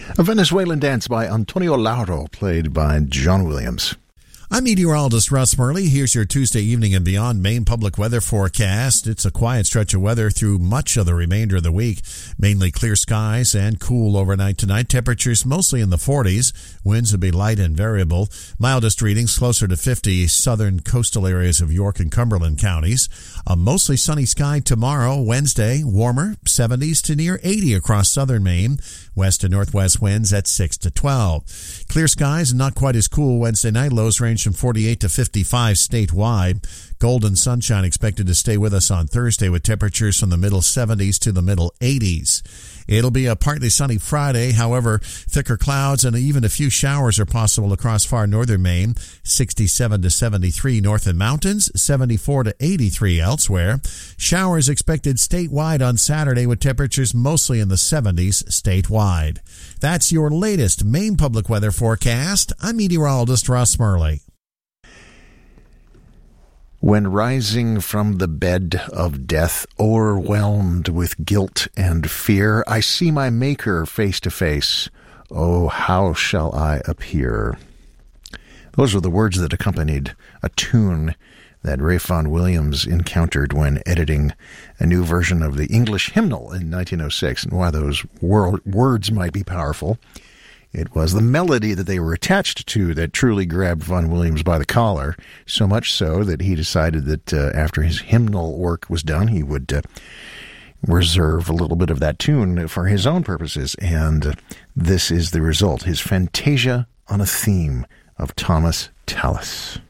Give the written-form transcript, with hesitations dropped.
A Venezuelan dance by Antonio Lauro, played by John Williams. I'm meteorologist Russ Murley. Here's your Tuesday evening and beyond Maine public weather forecast. It's a quiet stretch of weather through much of the remainder of the week. Mainly clear skies and cool overnight tonight. Temperatures mostly in the 40s. Winds will be light and variable. Mildest readings closer to 50 southern coastal areas of York and Cumberland counties. A mostly sunny sky tomorrow, Wednesday. Warmer, 70s to near 80 across southern Maine. West to northwest winds at 6 to 12. Clear skies and not quite as cool Wednesday night. Lows range from 48 to 55 statewide. Golden sunshine expected to stay with us on Thursday with temperatures from the middle 70s to the middle 80s. It'll be a partly sunny Friday. However, thicker clouds and even a few showers are possible across far northern Maine. 67 to 73 north and mountains, 74 to 83 elsewhere. Showers expected statewide on Saturday with temperatures mostly in the 70s statewide. That's your latest Maine public weather forecast. I'm meteorologist Russ Murley. When rising from the bed of death, overwhelmed with guilt and fear, I see my Maker face to face. Oh, how shall I appear? Those were the words that accompanied a tune that Ralph Vaughan Williams encountered when editing a new version of the English hymnal in 1906. And why those words might be powerful, it was the melody that they were attached to that truly grabbed Vaughan Williams by the collar, so much so that he decided that after his hymnal work was done, he would reserve a little bit of that tune for his own purposes. And this is the result, his Fantasia on a Theme of Thomas Tallis.